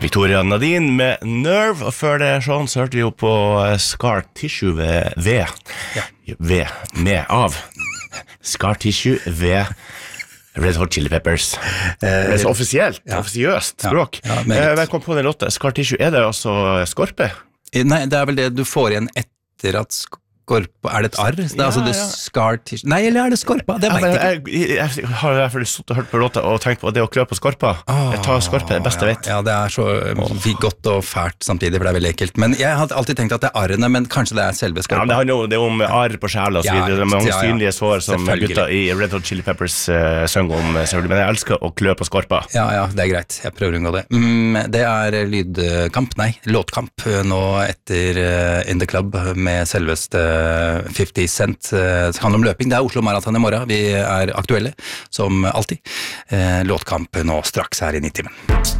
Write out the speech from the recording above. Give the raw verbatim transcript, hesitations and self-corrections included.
Victoria Nadine med Nerve, og før det sånn så hørte vi jo på Scar Tissue ved V, ja. V, med av Scar Tissue ved Red Hot Chili Peppers. Det er så offisielt, ja. Offisiøst språk. Ja, ja, jeg kom på den låta, Scar Tissue, er det altså skorpe? Nei, det er vel det du får igjen etter at skorpa, er det et arr? Det er ja, altså det ja. Scar tissue. Nei, eller er det skorpa? Det vet jeg ikke. Jeg, jeg, jeg har i hvert fall suttet og hørt på låta og tenkt på det å klø på skorpa. Oh, jeg tar skorpa, det beste ja, jeg vet. Ja, det er så um, godt og fælt samtidig, for det er veldig ekkelt. Men jeg har alltid tenkt at det er arrene, men kanskje det er selve skorpa. Ja, det handler jo det om arr på sjæla og så videre. Det er mange ja, ja. synlige sår som gutta i Red Hot Chili Peppers uh, sønger om, selvfølgelig. Men jeg elsker å klø på skorpa. Ja, ja, det er greit. Jeg prøver å unngå det. Mm, det er lydkamp, nei, låtkamp nå etter uh, In The Club med selveste fifty Cent. Det handler om løping. Det er Oslo Marathon i morgen. Vi er aktuelle, som alltid. Låtkamp nå straks her i Nitimen.